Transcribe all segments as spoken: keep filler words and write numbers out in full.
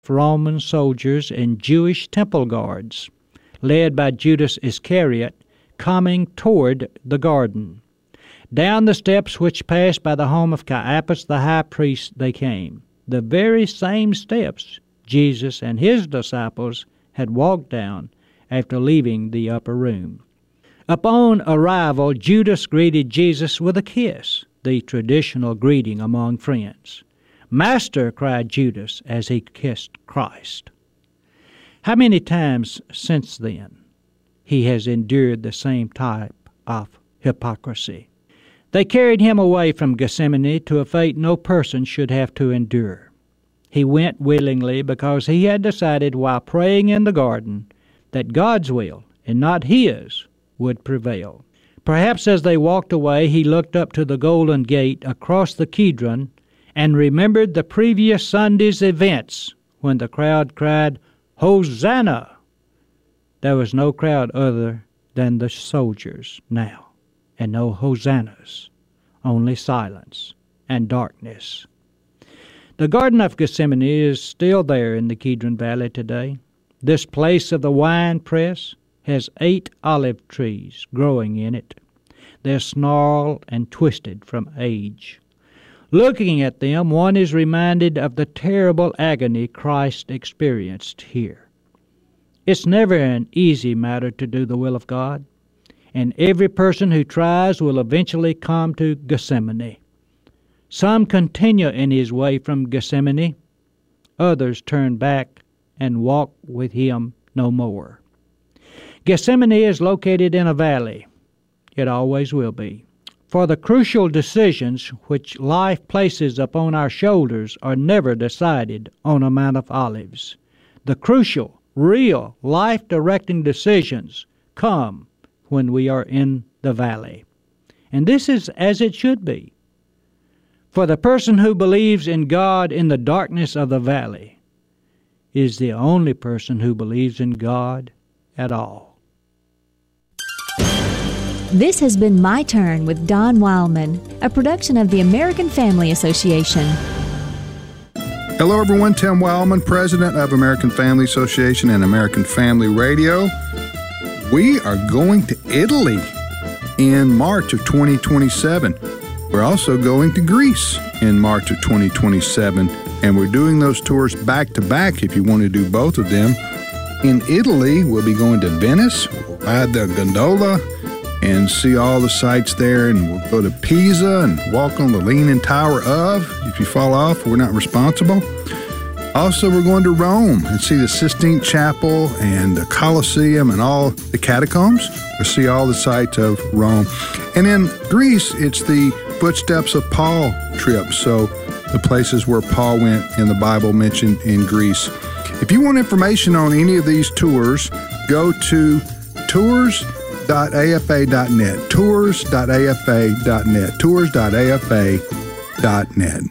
Roman soldiers and Jewish temple guards, led by Judas Iscariot, coming toward the garden. Down the steps which passed by the home of Caiaphas the high priest they came, the very same steps Jesus and his disciples had walked down after leaving the upper room. Upon arrival, Judas greeted Jesus with a kiss, the traditional greeting among friends. "Master," cried Judas as he kissed Christ. How many times since then he has endured the same type of hypocrisy? They carried him away from Gethsemane to a fate no person should have to endure. He went willingly because he had decided while praying in the garden that God's will and not his would prevail. Perhaps as they walked away, he looked up to the Golden Gate across the Kidron and remembered the previous Sunday's events when the crowd cried, "Hosanna!" There was no crowd other than the soldiers now, and no hosannas, only silence and darkness. The Garden of Gethsemane is still there in the Kidron Valley today. This place of the wine press has eight olive trees growing in it. They're snarled and twisted from age. Looking at them, one is reminded of the terrible agony Christ experienced here. It's never an easy matter to do the will of God, and every person who tries will eventually come to Gethsemane. Some continue in his way from Gethsemane. Others turn back and walk with him no more. Gethsemane is located in a valley. It always will be. For the crucial decisions which life places upon our shoulders are never decided on a Mount of Olives. The crucial, real, life-directing decisions come when we are in the valley. And this is as it should be. For the person who believes in God in the darkness of the valley is the only person who believes in God at all. This has been My Turn with Don Wildman, a production of the American Family Association. Hello, everyone. Tim Wildman, president of American Family Association and American Family Radio. We are going to Italy in March of twenty twenty-seven. We're also going to Greece in March of twenty twenty-seven, and we're doing those tours back-to-back if you want to do both of them. In Italy, we'll be going to Venice, we'll ride the gondola, and see all the sights there, and we'll go to Pisa and walk on the Leaning Tower of. If you fall off, we're not responsible. Also, we're going to Rome and see the Sistine Chapel and the Colosseum and all the catacombs. We'll see all the sights of Rome. And in Greece, it's the Footsteps of Paul trip, so the places where Paul went in the Bible mentioned in Greece. If you want information on any of these tours, go to tours dot a f a dot net, tours dot a f a dot net, tours dot a f a dot net.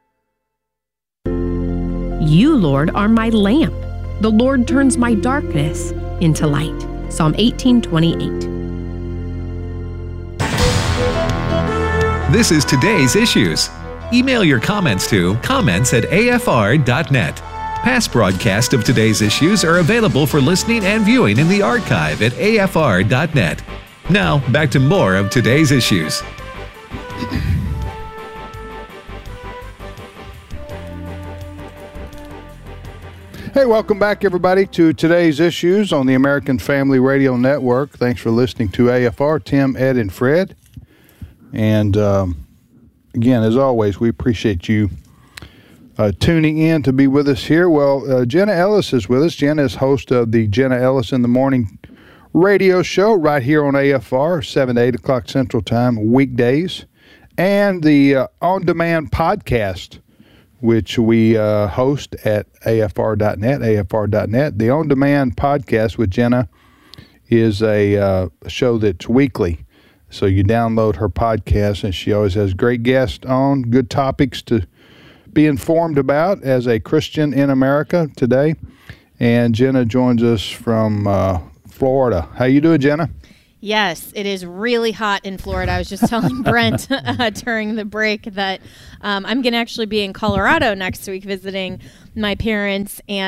You, Lord, are my lamp. The Lord turns my darkness into light. Psalm eighteen twenty-eight. This is Today's Issues. Email your comments to comments at a f r dot net. Past broadcasts of Today's Issues are available for listening and viewing in the archive at a f r dot net. Now, back to more of Today's Issues. Hey, welcome back, everybody, to Today's Issues on the American Family Radio Network. Thanks for listening to A F R, Tim, Ed, and Fred. And um, again, as always, we appreciate you uh, tuning in to be with us here. Well, uh, Jenna Ellis is with us. Jenna is host of the Jenna Ellis in the Morning radio show right here on A F R, seven to eight o'clock Central Time, weekdays, and the uh, on-demand podcast, which we uh, host at a f r dot net, a f r dot net. The on-demand podcast with Jenna is a uh, show that's weekly. So you download her podcast, and she always has great guests on, good topics to be informed about as a Christian in America today. And Jenna joins us from uh, Florida. How you doing, Jenna? Yes, it is really hot in Florida. I was just telling Brent uh, during the break that um, I'm going to actually be in Colorado next week visiting my parents, and